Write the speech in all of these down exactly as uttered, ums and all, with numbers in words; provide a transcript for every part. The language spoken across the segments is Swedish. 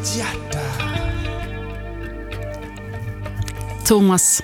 mitt hjärta. Thomas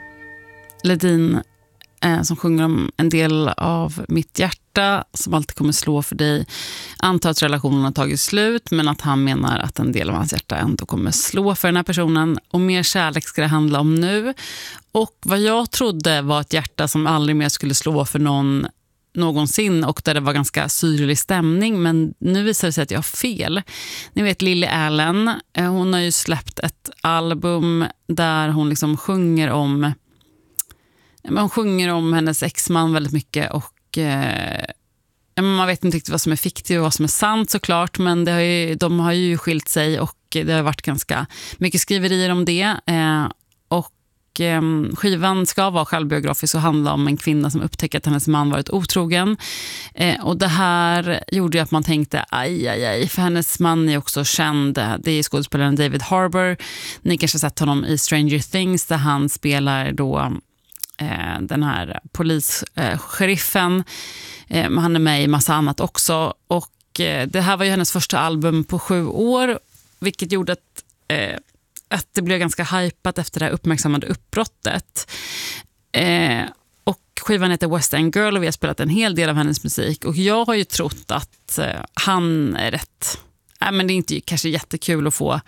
Ledin eh, som sjunger om en del av mitt hjärta som alltid kommer slå för dig. Antar att relationen har tagit slut, men att han menar att en del av hans hjärta ändå kommer slå för den här personen. Och mer kärlek ska det handla om nu. Och vad jag trodde var ett hjärta som aldrig mer skulle slå för någon någonsin, och där det var ganska syrlig stämning, men nu visar det sig att jag har fel. Ni vet Lily Allen, hon har ju släppt ett album där hon liksom sjunger om hon sjunger om hennes exman väldigt mycket, och eh, man vet inte riktigt vad som är fiktivt och vad som är sant såklart, men det har ju, de har ju skilt sig och det har varit ganska mycket skriverier om det, eh, och skivan ska vara självbiografisk och handla om en kvinna som upptäcker att hennes man varit otrogen. Eh, och det här gjorde ju att man tänkte aj, aj, aj, för hennes man är också känd. Det är skådespelaren David Harbour. Ni kanske har sett honom i Stranger Things där han spelar då eh, den här polissheriffen. Eh, eh, han är med i massa annat också. Och eh, det här var ju hennes första album på sju år, vilket gjorde att eh, att det blev ganska hypat efter det här uppmärksammade uppbrottet. Eh, och skivan heter West End Girl och vi har spelat en hel del av hennes musik. Och jag har ju trott att eh, han är rätt. Äh, men det är inte kanske jättekul att få...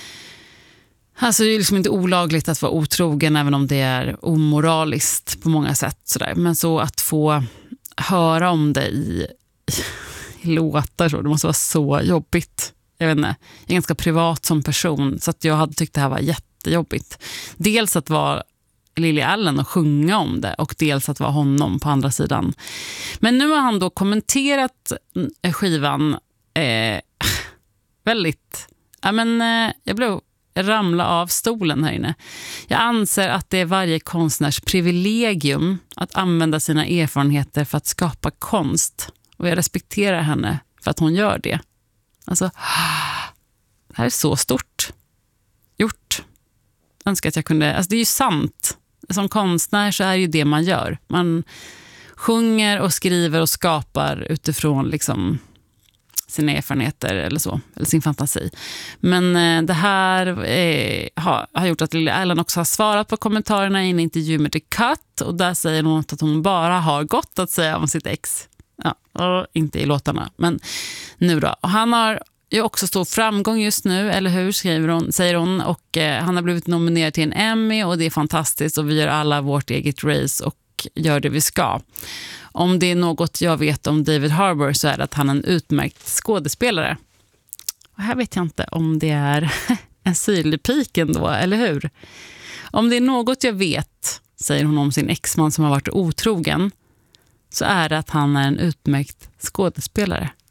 Alltså det är liksom inte olagligt att vara otrogen, även om det är omoraliskt på många sätt. Sådär. Men så att få höra om det i, i låtar, så, det måste vara så jobbigt. Jag vet inte, jag är ganska privat som person, så att jag hade tyckt det här var jättejobbigt. Dels att vara Lily Allen och sjunga om det, och dels att vara honom på andra sidan. Men nu har han då kommenterat skivan eh, väldigt... Ja, men, eh, jag blev ramla av stolen här inne. Jag anser att det är varje konstnärs privilegium att använda sina erfarenheter för att skapa konst. Och jag respekterar henne för att hon gör det. Alltså, det här är så stort gjort. Jag önskar att jag kunde, alltså det är ju sant. Som konstnär så är det ju det man gör. Man sjunger och skriver och skapar utifrån liksom sina erfarenheter eller så, eller sin fantasi. Men eh, det här eh, har, har gjort att Lily Allen också har svarat på kommentarerna i en intervju med The Cut, och där säger hon att hon bara har gott att säga om sitt ex. Ja, och inte i låtarna, men nu då. Och han har ju också stor framgång just nu, eller hur, skriver hon, säger hon, och eh, han har blivit nominerad till en Emmy, och det är fantastiskt, och vi gör alla vårt eget race och gör det vi ska. Om det är något jag vet om David Harbour så är det att han är en utmärkt skådespelare. Och här vet jag inte om det är en sylpiken då, eller hur? Om det är något jag vet, säger hon om sin exman som har varit otrogen, så är det att han är en utmärkt skådespelare.